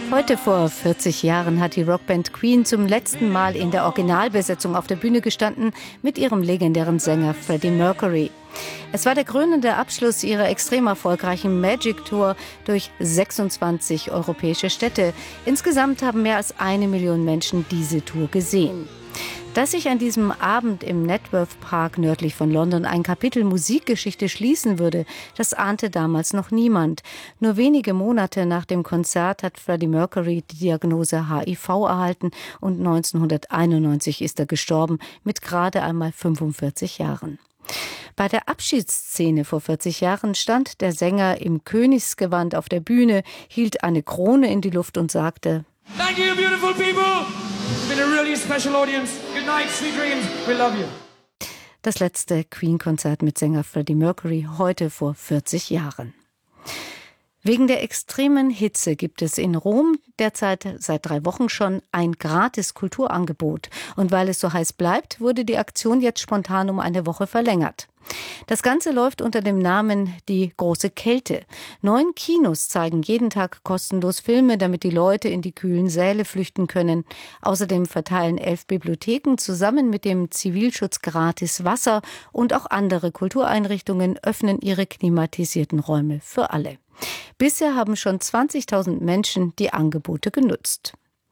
Heute vor 40 Jahren hat die Rockband Queen zum letzten Mal in der Originalbesetzung auf der Bühne gestanden mit ihrem legendären Sänger Freddie Mercury. Es war der krönende Abschluss ihrer extrem erfolgreichen Magic Tour durch 26 europäische Städte. Insgesamt haben mehr als 1 Million Menschen diese Tour gesehen. Dass sich an diesem Abend im Networth Park nördlich von London ein Kapitel Musikgeschichte schließen würde, das ahnte damals noch niemand. Nur wenige Monate nach dem Konzert hat Freddie Mercury die Diagnose HIV erhalten und 1991 ist er gestorben, mit gerade einmal 45 Jahren. Bei der Abschiedsszene vor 40 Jahren stand der Sänger im Königsgewand auf der Bühne, hielt eine Krone in die Luft und sagte: Thank you, beautiful people. It's been a really special audience. Good night, sweet dreams. We love you. Das letzte Queen-Konzert mit Sänger Freddie Mercury heute vor 40 Jahren. Wegen der extremen Hitze gibt es in Rom derzeit seit 3 Wochen schon ein gratis Kulturangebot. Und weil es so heiß bleibt, wurde die Aktion jetzt spontan um eine Woche verlängert. Das Ganze läuft unter dem Namen Die große Kälte. 9 Kinos zeigen jeden Tag kostenlos Filme, damit die Leute in die kühlen Säle flüchten können. Außerdem verteilen 11 Bibliotheken zusammen mit dem Zivilschutz gratis Wasser und auch andere Kultureinrichtungen öffnen ihre klimatisierten Räume für alle. Bisher haben schon 20.000 Menschen die Angebote genutzt.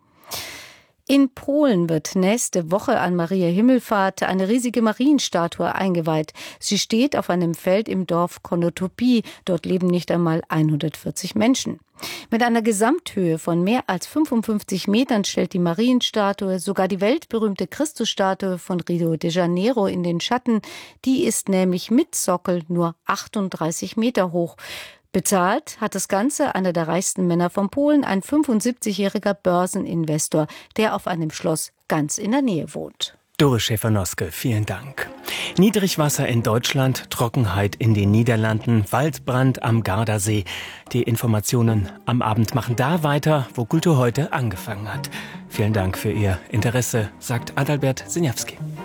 In Polen wird nächste Woche an Maria Himmelfahrt eine riesige Marienstatue eingeweiht. Sie steht auf einem Feld im Dorf Konotopie. Dort leben nicht einmal 140 Menschen. Mit einer Gesamthöhe von mehr als 55 Metern stellt die Marienstatue sogar die weltberühmte Christusstatue von Rio de Janeiro in den Schatten. Die ist nämlich mit Sockel nur 38 Meter hoch. Bezahlt hat das Ganze einer der reichsten Männer von Polen, ein 75-jähriger Börseninvestor, der auf einem Schloss ganz in der Nähe wohnt. Dore Schäfer-Noske, vielen Dank. Niedrigwasser in Deutschland, Trockenheit in den Niederlanden, Waldbrand am Gardasee. Die Informationen am Abend machen da weiter, wo Kultur heute angefangen hat. Vielen Dank für Ihr Interesse, sagt Adalbert Sinjawski.